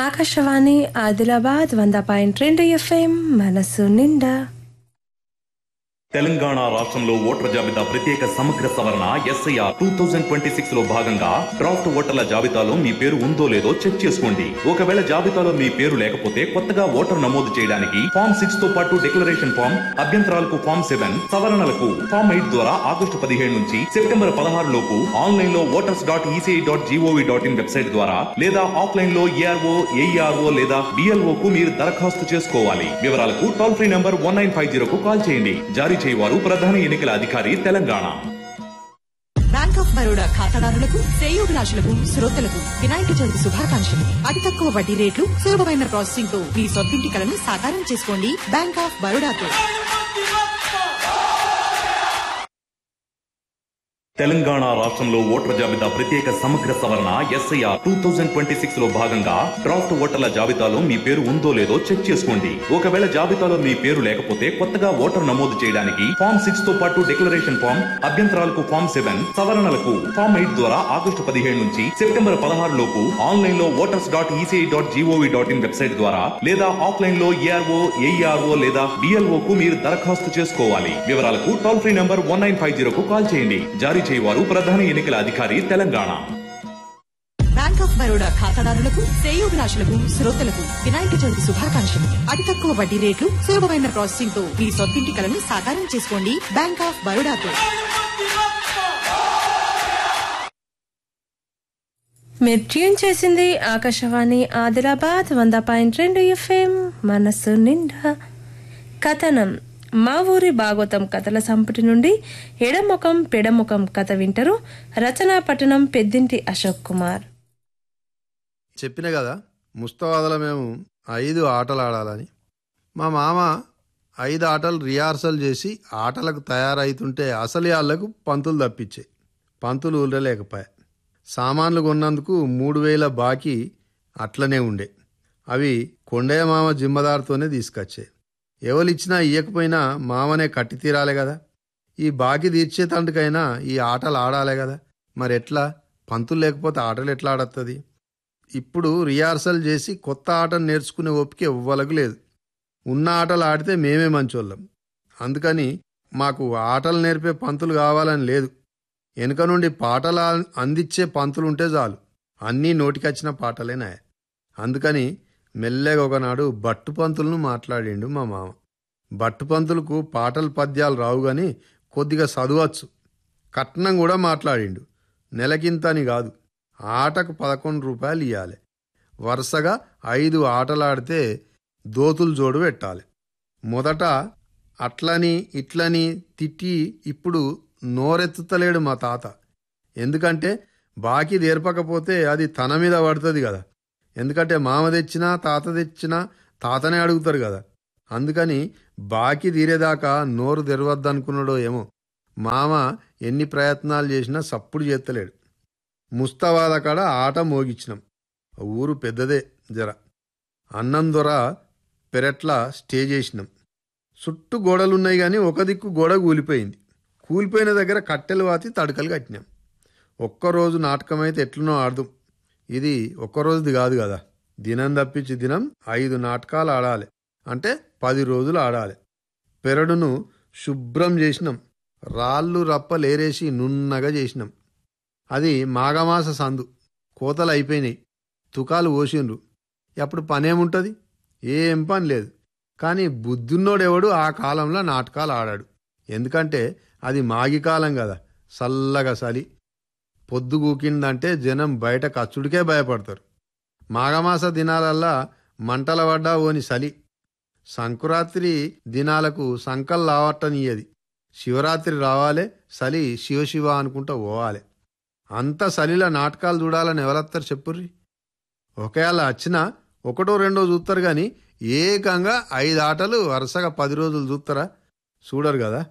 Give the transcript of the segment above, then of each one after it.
Akashvani Adilabad 100.2 FM మనసు నిండా. తెలంగాణ రాష్ట్రంలో ఓటర్ల జాబితా ప్రత్యేక సమగ్ర సవరణ SIR 2026 లో భాగంగా డ్రాఫ్ట్ ఓటర్ల జాబితాలో మీ పేరు ఉందో లేదో చెక్ చేసుకోండి. ఒకవేళ జాబితాలో మీ పేరు లేకపోతే కొత్తగా ఓటర్ నమోదు చేయడానికి ఫామ్ 6 తో పాటు డిక్లరేషన్ ఫామ్, అభ్యంతరాలకు ఫామ్ 7, సవరణలకు ఫామ్ 8 ద్వారా ఆగస్టు 15 నుంచి సెప్టెంబర్ 16 లోపు ఆన్లైన్ లో voters.eci.gov.in వెబ్సైట్ ద్వారా లేదా ఆఫ్లైన్ లో ARO, AERO లేదా BLO కు మీరు దరఖాస్తు చేసుకోవాలి. వివరాలకు టోల్ ఫ్రీ నంబర్ 1950 కు కాల్ చేయండి. జారీ చేయవారు ప్రధాన ఎన్నికల అధికారి తెలంగాణ. బ్యాంక్ ఆఫ్ బరోడా ఖాతాదారులకు, శ్రేయోభిలాషులకు, శ్రోతలకు వినాయక చవితి శుభాకాంక్షలు. అతి తక్కువ వడ్డీ రేట్లు, సులభమైన ప్రాసెసింగ్ తో మీ సొంతింటి కలను సాకారం చేసుకోండి. Bank of బరోడాతో. తెలంగాణ రాష్ట్రంలో ఓటర్ల జాబితా ప్రత్యేక సమగ్ర సవరణ SIR 2026 లో భాగంగా డ్రాఫ్ట్ ఓటర్ల జాబితాలో మీ పేరు ఉందో లేదో చెక్ చేసుకోండి. ఒకవేళ జాబితాలో మీ పేరు లేకపోతే కొత్తగా ఓటర్ నమోదు చేయడానికి ఫామ్ 6 తో పాటు డిక్లరేషన్ ఫామ్, అభ్యంతరాలకు ఫామ్ 7, సవరణలకు ఫామ్ 8 ద్వారా ఆగస్టు 15 నుంచి సెప్టెంబర్ 16 లోపు ఆన్లైన్ లో voters.eci.gov.in వెబ్సైట్ ద్వారా లేదా ఆఫ్లైన్ లో ARO, AERO లేదా BLO కు మీరు దరఖాస్తు చేసుకోవాలి. వివరాలకు టోల్ ఫ్రీ నంబర్ 1950 కు కాల్ చేయండి. జారీ చేయవారు ప్రధాన ఎన్నికల అధికారి తెలంగాణ. బ్యాంక్ ఆఫ్ బరోడా ఖాతాదారులకు, శ్రేయోభిలాషులకు, శ్రోతలకు వినాయక చవితి శుభాకాంక్షలు. అతి తక్కువ వడ్డీ రేట్లు, సులభమైన ప్రాసెసింగ్ తో మీ సొంతింటి కలను సాకారం చేసుకోండి. Bank of బరోడాతో. మీరు ట్యూన్ చేసింది ఆకాశవాణి ఆదిలాబాద్ 100.2 FM మనసు నిండా. కథనం మా ఊరి భాగవతం కథల సంపుటి నుండి ఎడముఖం పెడముఖం కథ వింటారు. రచనా పట్టణం పెద్దింటి అశోక్ కుమార్. చెప్పిన కదా ముస్తవాదలో మేము 5 ఆటలు ఆడాలని. మా మామ 5 ఆటలు రిహార్సల్ చేసి ఆటలకు తయారైతుంటే అసలు వాళ్ళకు పంతులు తప్పించే. పంతులు ఊళ్ళలేకపోయా. సామాన్లు కొన్నందుకు 3000 బాకీ అట్లనే ఉండే. అవి కొండయ్య మామ జిమ్మదారుతోనే తీసుకొచ్చే. ఎవరిచ్చినా ఇయ్యకపోయినా మామనే కట్టి తీరాలే కదా. ఈ బాకీ తీర్చేతందుకైనా ఈ ఆటలు ఆడాలే కదా. మరెట్లా? పంతులు లేకపోతే ఆటలు ఎట్లా ఆడత్తది? ఇప్పుడు రిహార్సల్ చేసి కొత్త ఆటను నేర్చుకునే ఓపిక ఎవ్వలకు లేదు. ఉన్న ఆటలు ఆడితే మేమే మంచోళ్ళం. అందుకని మాకు ఆటలు నేర్పే పంతులు కావాలని లేదు. వెనుక నుండి పాటలు అందించే పంతులుంటే చాలు. అన్నీ నోటికొచ్చిన పాటలేనాయ. అందుకని మెల్లగా ఒకనాడు బట్టు పంతులను మాట్లాడిండు మా మామ. బట్టు పంతులకు పాటలు పద్యాలు రావు గాని కొద్దిగా చదవచ్చు. కట్నం కూడా మాట్లాడిండు. నెలకింతని కాదు, ఆటకు 11 రూపాయలు ఇవ్వాలి. వరుసగా 5 ఆటలాడితే దోతులు జోడు పెట్టాలి. మొదట అట్లని ఇట్లని తిట్టి ఇప్పుడు నోరెత్తుతలేడు మా తాత. ఎందుకంటే బాకీ తీర్పకపోతే అది తన మీద పడుతుంది కదా. ఎందుకంటే మామ తెచ్చినా తాత తెచ్చినా తాతనే అడుగుతారు కదా. అందుకని బాకీ తీరేదాకా నోరు తెరవద్దనుకున్నాడో ఏమో. మామ ఎన్ని ప్రయత్నాలు చేసినా సప్పుడు చేస్తలేడు. ముస్తవాద కాడ ఆట మోగిచ్చినాం. ఊరు పెద్దదే జర. అన్నం దొర పెరట్ల స్టేజ్ వేసినాం. చుట్టూ గోడలున్నాయి కానీ ఒక దిక్కు గోడ కూలిపోయింది. కూలిపోయిన దగ్గర కట్టెలు వాతి తడకలు కట్టినాం. ఒక్కరోజు నాటకమైతే ఎట్లనో ఆడదాం. ఇది ఒక్కరోజుది కాదు కదా. దినం తప్పించి దినం 5 నాటకాలు ఆడాలి. అంటే 10 రోజులు ఆడాలి. పెరడును శుభ్రం చేసినాం. రాళ్ళు రప్పలేరేసి నున్నగా చేసినాం. అది మాఘమాస సందు. కోతలు అయిపోయినాయి. తుకాలు పోసిండ్రు. అప్పుడు పనేముంటుంది? ఏం పని లేదు. కానీ బుద్ధున్నోడెవడు ఆ కాలంలో నాటకాలు ఆడాడు. ఎందుకంటే అది మాగికాలం కదా. చల్లగా చలి. పొద్దు గూకిందంటే జనం బయట కచ్చుడికే భయపడతారు. మాఘమాస దినాలల్లా మంటల పడ్డా ఓని చలి. సంకురాత్రి దినాలకు సంకల్ లావట్టనియ్యది. శివరాత్రి రావాలే, చలి శివశివ అనుకుంటా పోవాలి. అంత చలిలో నాటకాలు చూడాలని ఎవరత్తారు చెప్పుర్రి? ఒకవేళ వచ్చినా 1, 2 చూస్తారు కానీ ఏకంగా 5 ఆటలు వరుసగా 10 రోజులు చూస్తారా? చూడరు కదా.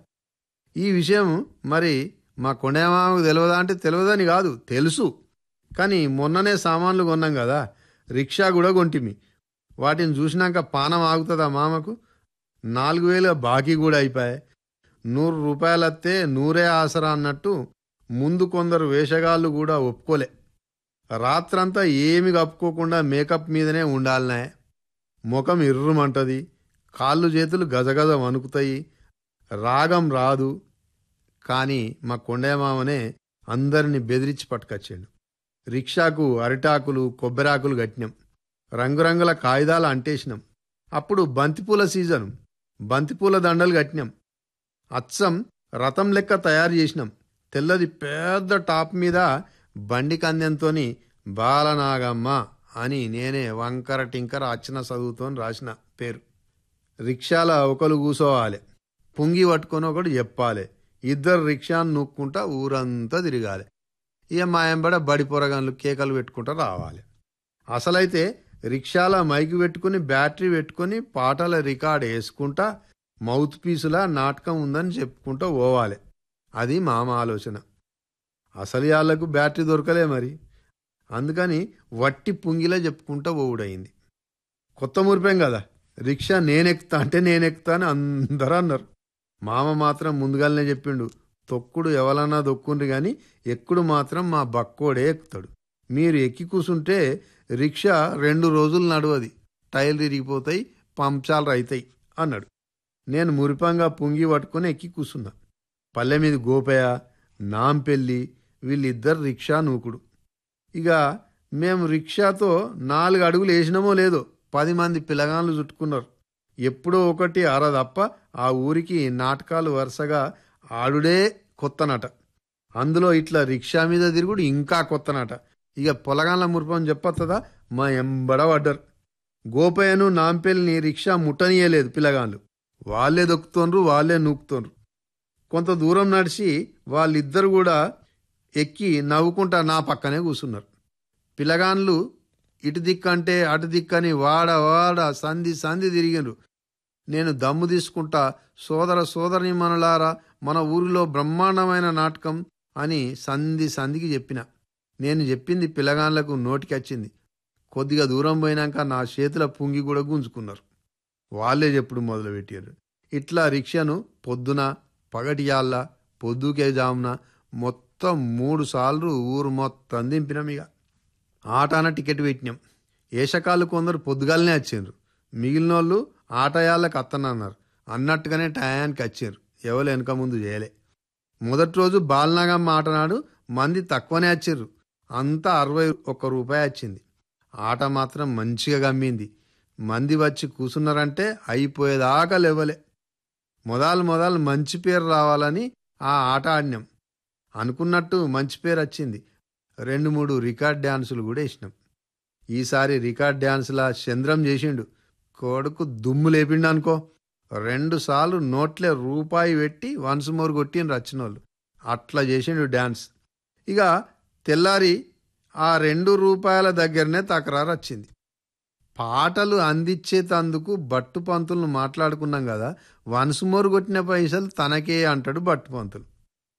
ఈ విషయం మరి మా కొండమామకు తెలియదా అంటే తెలియదని కాదు, తెలుసు. కానీ మొన్ననే సామాన్లు కొన్నాం కదా, రిక్షా కూడా కొంటిమి. వాటిని చూసినాక పానం ఆగుతుందా మామకు? 4000 బాకీ కూడా అయిపోయాయి. 100 రూపాయలత్తే 100 ఆసరా అన్నట్టు ముందు కొందరు వేషగాళ్ళు కూడా ఒప్పుకోలే. రాత్రంతా ఏమి కప్పుకోకుండా మేకప్ మీదనే ఉండాలనే. ముఖం ఇర్రుమంటది, కాళ్ళు చేతులు గజగజ వణుకుతాయి, రాగం రాదు. కానీ మా కొండయ్య మామనే అందరినీ బెదిరించి పట్టుకొచ్చాడు. రిక్షాకు అరిటాకులు కొబ్బరాకులు కట్టినాం, రంగురంగుల కాగితాలు అంటేసినాం. అప్పుడు బంతిపూల సీజను, బంతిపూల దండలు కట్టినాం. అచ్చం రథం లెక్క తయారు చేసినాం. తెల్లది పెద్ద టాప్ మీద బండి కందెంతోని బాలనాగమ్మ అని నేనే వంకర టింకర అచ్చిన చదువుతో రాసిన పేరు. రిక్షాల ఒకరు కూసోవాలి, పుంగి పట్టుకొని ఒకడు చెప్పాలి. ఇద్దరు రిక్షాను నూక్కుంటా ఊరంతా తిరగాలి. ఇక మా ఎంబడ బడి పొరగాన్లు కేకలు పెట్టుకుంటా రావాలి. అసలైతే రిక్షాల మైకు పెట్టుకుని బ్యాటరీ పెట్టుకుని పాటల రికార్డ్ వేసుకుంటా మౌత్ పీసులా నాటకం ఉందని చెప్పుకుంటూ పోవాలి. అది మామ ఆలోచన. అసలు వాళ్ళకు బ్యాటరీ దొరకలే మరి, అందుకని వట్టి పుంగిలా చెప్పుకుంటూ పోవుడయింది. కొత్త మురిపాం కదా, రిక్షా నేనెక్కుతా అంటే నేనెక్కుతా అని అందరూ అన్నారు. మామ మాత్రం ముందుగానే చెప్పిండు, తొక్కుడు ఎవరన్నా దొక్కుండ్రి కానీ ఎక్కుడు మాత్రం మా బక్కోడే ఎక్కుతాడు. మీరు ఎక్కి కూసుంటే రిక్షా 2 రోజులు నడవది, టైర్లు ఇరిగిపోతాయి, పంచాలు అవుతాయి అన్నాడు. నేను మురిపంగా పుంగి పట్టుకుని ఎక్కి కూసున్నా. పల్లె మీద గోపయ్య, నాంపెల్లి వీళ్ళిద్దరు రిక్షా నూకుడు. ఇక మేము రిక్షాతో 4 అడుగులు వేసినామో లేదో 10 మంది పిల్లగాళ్ళు చుట్టుకున్నారు. ఎప్పుడో ఒకటి అర తప్ప ఆ ఊరికి నాటకాలు వరుసగా ఆడుడే కొత్తనట. అందులో ఇట్లా రిక్షా మీద తిరుగుడు ఇంకా కొత్తనట. ఇక పొలగాళ్ళ మురిపం చెప్పొస్తుందా, మా ఎంబడ పడ్డరు. గోపయ్యను నాంపెల్లిని రిక్షా ముట్టనీయలేదు పిల్లగాళ్ళు. వాళ్ళే దొక్కుతోండ్రు, వాళ్ళే నూకుతోండ్రు. కొంత దూరం నడిచి వాళ్ళిద్దరు కూడా ఎక్కి నవ్వుకుంటా నా పక్కనే కూర్చున్నారు. పిల్లగాన్లు ఇటు దిక్కంటే అటు దిక్కని వాడ సంధి తిరిగిండ్రు. నేను దమ్ము తీసుకుంటా, సోదరి మనలారా, మన ఊరిలో బ్రహ్మాండమైన నాటకం అని సంధికి చెప్పిన. నేను చెప్పింది పిల్లగాన్లకు నోటికి వచ్చింది. కొద్దిగా దూరం పోయినాక నా చేతుల పుంగి కూడా గుంజుకున్నారు. వాళ్ళే చెప్పుడు మొదలుపెట్టారు. ఇట్లా రిక్షాను పొద్దున, పగటియాళ్ళ, పొద్దుకే జామున మొత్తం 3 సార్లు ఊరు మొత్తం దింపినాం. ఇక ఆటాన టికెట్ పెట్టినాం. ఏషకాళ్ళు కొందరు పొద్దుగాలనే వచ్చిండ్రు, మిగిలిన వాళ్ళు ఆటయాళ్ళకి అత్తనన్నారు. అన్నట్టుగానే టయానికి వచ్చిండ్రు, ఎవరు వెనక ముందు చేయలే. మొదటి రోజు బాలనాగమ్మ ఆటనాడు మంది తక్కువనే వచ్చిర్రు, అంతా 61 రూపాయి వచ్చింది. ఆట మాత్రం మంచిగా గమ్మింది. మంది వచ్చి కూసున్నారంటే అయిపోయేదాకా లేవలే. మొదలు మంచి పేరు రావాలని ఆ ఆట ఆడినాం. అనుకున్నట్టు మంచి పేరు వచ్చింది. 2-3 రికార్డ్ డ్యాన్సులు కూడా వేసినాం. ఈసారి రికార్డ్ డ్యాన్సులా చంద్రం చేసిండు. కొడుకు దుమ్ము లేపిండు అనుకో. 2 సార్లు నోట్లే రూపాయి పెట్టి వన్స్ మోర్ కొట్టిండ్రు వచ్చినోళ్ళు. అట్లా చేసిండు డ్యాన్స్. ఇక తెల్లారి ఆ 2 రూపాయల దగ్గరనే తకరారు వచ్చింది. పాటలు అందించేతందుకు బట్టు పంతులను మాట్లాడుకున్నాం కదా, వన్స్ మోర్ కొట్టిన పైసలు తనకే అంటాడు బట్టు పంతులు.